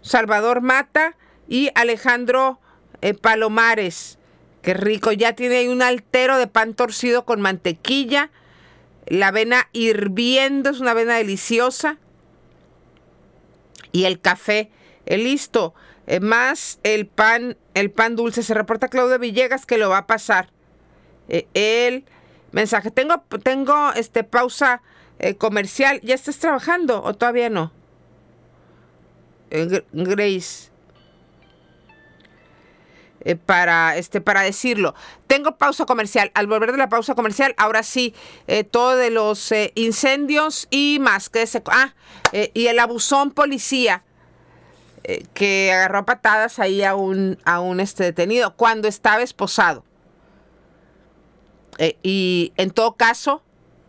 Salvador Mata y Alejandro Palomares. Qué rico, ya tiene ahí un altero de pan torcido con mantequilla, la avena hirviendo, es una avena deliciosa, y el café listo, más el pan dulce. Se reporta Claudio Villegas que lo va a pasar. El mensaje, tengo pausa comercial. ¿Ya estás trabajando o todavía no? Grace, para decirlo, tengo pausa comercial. Al volver de la pausa comercial, ahora sí, todo de los incendios y más y el abusón policía que agarró a patadas ahí a un detenido cuando estaba esposado, y en todo caso,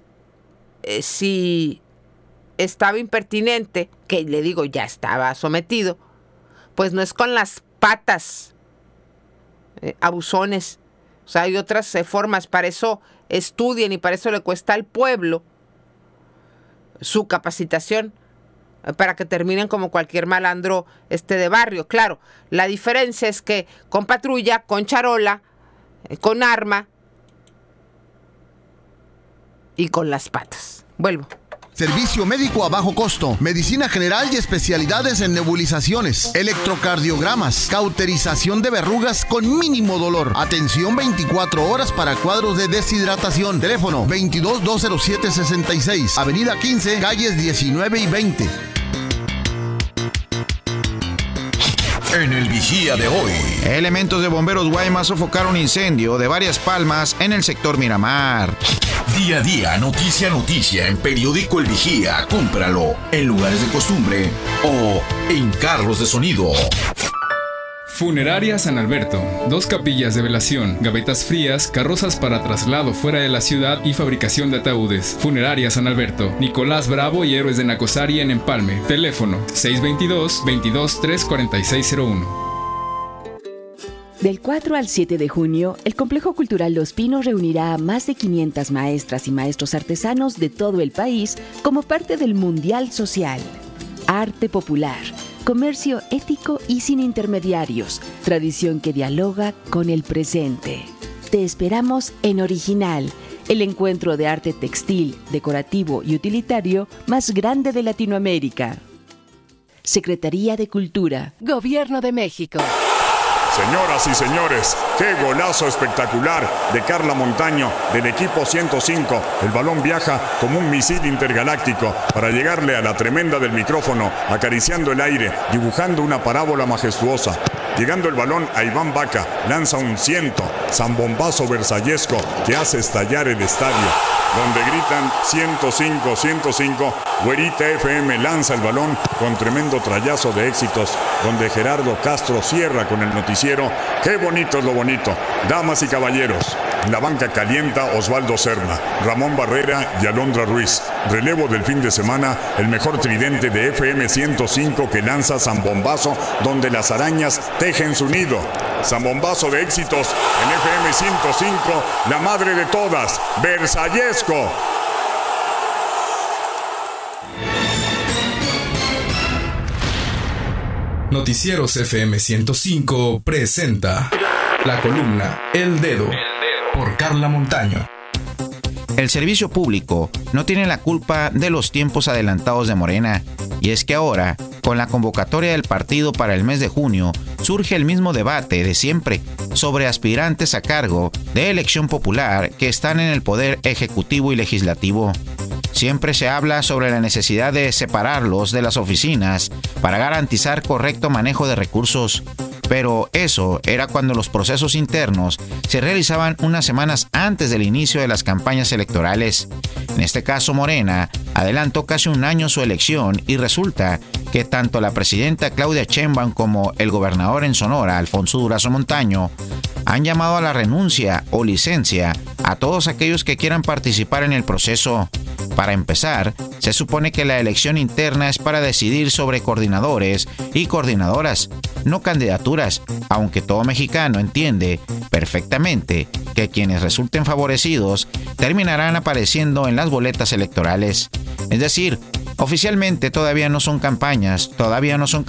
si estaba impertinente, que le digo ya estaba sometido, pues no es con las patas, abusones. O sea, hay otras formas. Para eso estudian y para eso le cuesta al pueblo su capacitación, para que terminen como cualquier malandro de barrio. Claro, la diferencia es que con patrulla, con charola, con arma y con las patas. Vuelvo. Servicio médico a bajo costo, medicina general y especialidades en nebulizaciones, electrocardiogramas, cauterización de verrugas con mínimo dolor. Atención 24 horas para cuadros de deshidratación. Teléfono 22-207-66, Avenida 15, calles 19 y 20. En el Vigía de hoy, elementos de bomberos Guaymas sofocaron incendio de varias palmas en el sector Miramar. Día a día, noticia a noticia en Periódico El Vigía. Cómpralo en lugares de costumbre o en carros de sonido. Funeraria San Alberto. 2 capillas de velación, gavetas frías, carrozas para traslado fuera de la ciudad y fabricación de ataúdes. Funeraria San Alberto. Nicolás Bravo y Héroes de Nacosari en Empalme. Teléfono 622-22-34601. Del 4 al 7 de junio, el Complejo Cultural Los Pinos reunirá a más de 500 maestras y maestros artesanos de todo el país como parte del Mundial Social. Arte popular, comercio ético y sin intermediarios, tradición que dialoga con el presente. Te esperamos en Original, el encuentro de arte textil, decorativo y utilitario más grande de Latinoamérica. Secretaría de Cultura, Gobierno de México. Señoras y señores, qué golazo espectacular de Carla Montaño del equipo 105. El balón viaja como un misil intergaláctico para llegarle a la tremenda del micrófono, acariciando el aire, dibujando una parábola majestuosa. Llegando el balón a Iván Vaca, lanza un zambombazo versallesco que hace estallar el estadio, donde gritan 105, 105. Güerita FM lanza el balón con tremendo trayazo de éxitos, donde Gerardo Castro cierra con el noticiero. Qué bonito es lo bonito. Damas y caballeros, en la banca calienta Osvaldo Serna, Ramón Barrera y Alondra Ruiz. Relevo del fin de semana, el mejor tridente de FM 105 que lanza zambombazo, donde las arañas tejen su nido. Zambombazo de éxitos en FM 105, la madre de todas, versallesco. Noticieros FM 105 presenta la columna El Dedo por Carla Montaño. El servicio público no tiene la culpa de los tiempos adelantados de Morena, y es que ahora, con la convocatoria del partido para el mes de junio, surge el mismo debate de siempre sobre aspirantes a cargo de elección popular que están en el poder ejecutivo y legislativo. Siempre se habla sobre la necesidad de separarlos de las oficinas para garantizar correcto manejo de recursos, pero eso era cuando los procesos internos se realizaban unas semanas antes del inicio de las campañas electorales. En este caso, Morena adelantó casi un año su elección y resulta que tanto la presidenta Claudia Sheinbaum como el gobernador en Sonora, Alfonso Durazo Montaño, han llamado a la renuncia o licencia a todos aquellos que quieran participar en el proceso. Para empezar, se supone que la elección interna es para decidir sobre coordinadores y coordinadoras, no candidaturas, aunque todo mexicano entiende perfectamente que quienes resulten favorecidos terminarán apareciendo en las boletas electorales. Es decir, oficialmente todavía no son campañas, todavía no son